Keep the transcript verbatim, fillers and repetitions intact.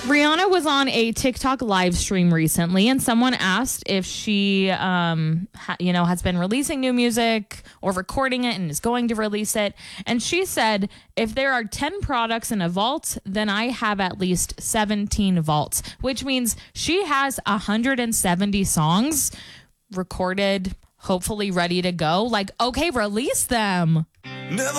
Rihanna was on a TikTok live stream recently, and someone asked if she, um, ha- you know, has been releasing new music or recording it and is going to release it. And she said, if there are ten products in a vault, then I have at least seventeen vaults, which means she has one hundred seventy songs recorded, hopefully ready to go. Like, okay, release them. Never